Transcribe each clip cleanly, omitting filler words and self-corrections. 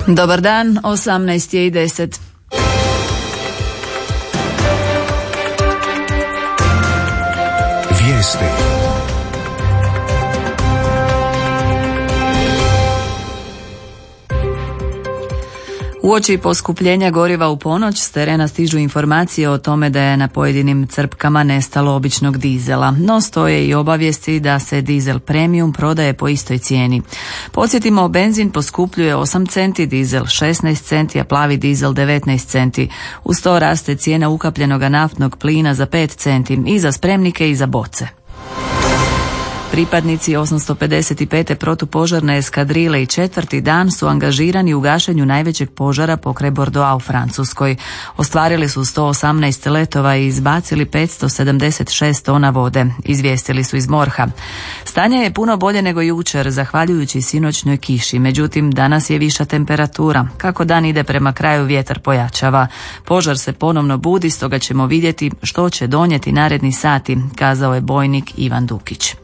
Dobar dan, 18:10. Vijesti. Uoči poskupljenja goriva u ponoć s terena stižu informacije o tome da je na pojedinim crpkama nestalo običnog dizela, no stoje i obavijesti da se dizel premium prodaje po istoj cijeni. Podsjetimo, benzin poskupljuje 8 centi, dizel 16 centi, a plavi dizel 19 centi. Uz to raste cijena ukapljenog naftnog plina za 5 centi i za spremnike i za boce. Pripadnici 855. protupožarne eskadrile i četvrti dan su angažirani u gašenju najvećeg požara pokraj Bordeauxa u Francuskoj. Ostvarili su 118 letova i izbacili 576 tona vode, izvijestili su iz MORH-a. Stanje je puno bolje nego jučer, zahvaljujući sinoćnoj kiši, međutim danas je viša temperatura. Kako dan ide prema kraju, vjetar pojačava. Požar se ponovno budi, stoga ćemo vidjeti što će donijeti naredni sati, kazao je bojnik Ivan Dukić.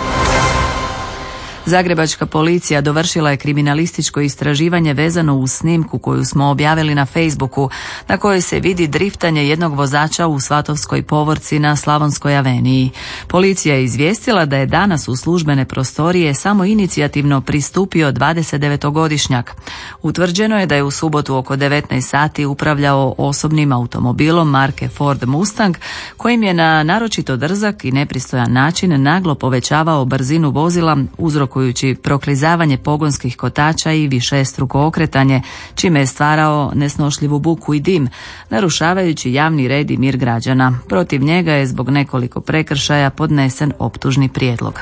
Zagrebačka policija dovršila je kriminalističko istraživanje vezano uz snimku koju smo objavili na Facebooku, na kojoj se vidi driftanje jednog vozača u Svatovskoj povorci na Slavonskoj aveniji. Policija je izvijestila da je danas u službene prostorije samo inicijativno pristupio 29-godišnjak. Utvrđeno je da je u subotu oko 19 sati upravljao osobnim automobilom marke Ford Mustang, kojim je na naročito drzak i nepristojan način naglo povećavao brzinu vozila, uzrokujući proklizavanje pogonskih kotača i višestruko okretanje, čime je stvarao nesnošljivu buku i dim, narušavajući javni red i mir građana. Protiv njega je zbog nekoliko prekršaja podnesen optužni prijedlog.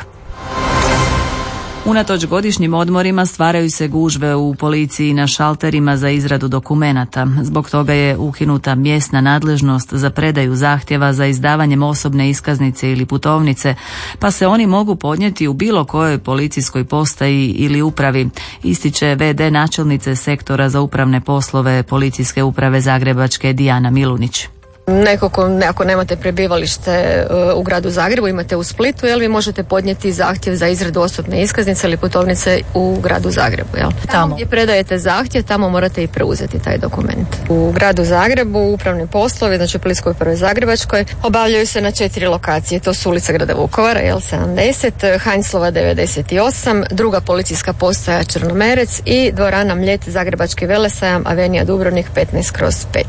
Unatoč godišnjim odmorima stvaraju se gužve u policiji na šalterima za izradu dokumenata. Zbog toga je ukinuta mjesna nadležnost za predaju zahtjeva za izdavanjem osobne iskaznice ili putovnice, pa se oni mogu podnijeti u bilo kojoj policijskoj postaji ili upravi, ističe v.d. načelnice sektora za upravne poslove Policijske uprave Zagrebačke Dijana Milunić. Ako nemate prebivalište u gradu Zagrebu, imate u Splitu, vi možete podnijeti zahtjev za izradu osobne iskaznice ili putovnice u gradu Zagrebu. Tamo gdje predajete zahtjev, tamo morate i preuzeti taj dokument. U gradu Zagrebu upravni poslovi, znači u Policijskoj upravi Zagrebačkoj, obavljaju se na 4 lokacije. To su ulica grada Vukovara, 70, Heinzlova 98, druga policijska postaja Črnomerec i dvorana Mljet Zagrebački velesajam, Avenija Dubrovnik 15/5.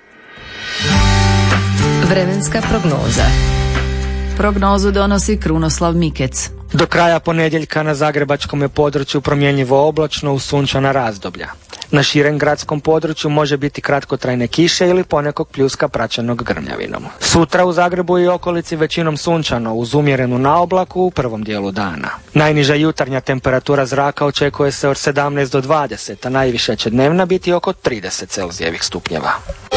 Vremenska prognoza. Prognozu donosi Krunoslav Mikec. Do kraja ponedjeljka na zagrebačkom je području promjenjivo oblačno uz sunčana razdoblja. Na širem gradskom području može biti kratkotrajne kiše ili ponekog pljuska praćenog grmljavinom. Sutra u Zagrebu i okolici većinom sunčano uz umjerenu naoblaku u prvom dijelu dana. Najniža jutarnja temperatura zraka očekuje se od 17 do 20, a najviša će dnevna biti oko 30 Celzijevih stupnjeva.